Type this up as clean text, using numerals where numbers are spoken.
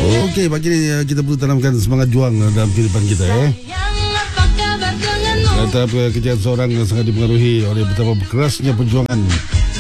Okey, pagi ni kita perlu tanamkan semangat juang dalam kehidupan kita Kata kejayaan seorang sangat dipengaruhi oleh betapa kerasnya perjuangan